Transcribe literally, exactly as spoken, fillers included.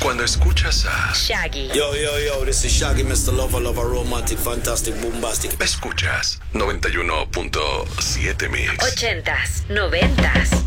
Cuando escuchas a Shaggy. Yo, yo, yo, this is Shaggy, mister Lover, Lover, Romantic, Fantastic, Bombastic. escuchas noventa y uno punto siete Mix. Ochentas, noventas.